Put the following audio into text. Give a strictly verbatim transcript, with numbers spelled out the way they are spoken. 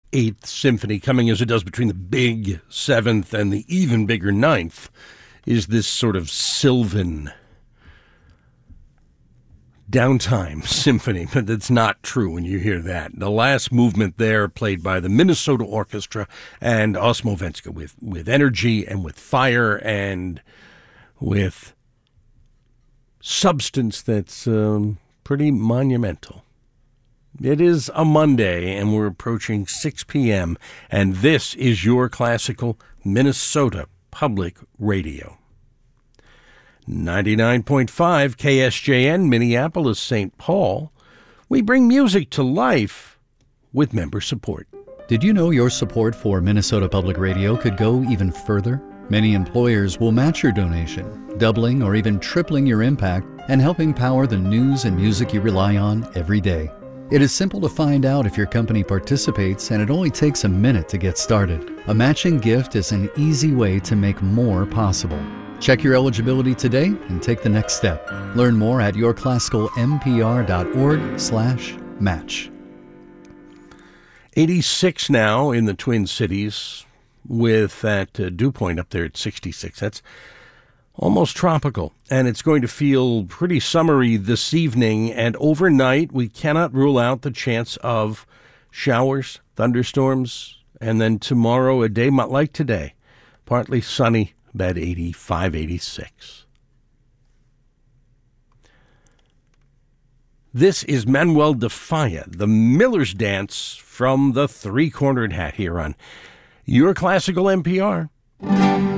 Eighth Symphony, coming as it does between the big seventh and the even bigger ninth, is this sort of sylvan downtime symphony, but that's not true when you hear that. The last movement there, played by the Minnesota Orchestra and Osmo Venska, with, with energy and with fire and with substance that's um, pretty monumental. It is a Monday, and we're approaching six p.m., and this is your classical Minnesota Public Radio. ninety-nine point five K S J N, Minneapolis, Saint Paul. We bring music to life with member support. Did you know your support for Minnesota Public Radio could go even further? Many employers will match your donation, doubling or even tripling your impact and helping power the news and music you rely on every day. It is simple to find out if your company participates, and it only takes a minute to get started. A matching gift is an easy way to make more possible. Check your eligibility today and take the next step. Learn more at yourclassicalmpr.org slash match. eighty-six now in the Twin Cities, with that uh, dew point up there at sixty-six. That's almost tropical, and it's going to feel pretty summery this evening, and overnight we cannot rule out the chance of showers, thunderstorms, and then tomorrow a day like today, partly sunny, about eighty-five, eighty-six. This is Manuel de Falla, the Miller's Dance from the Three-Cornered Hat here on Your Classical N P R.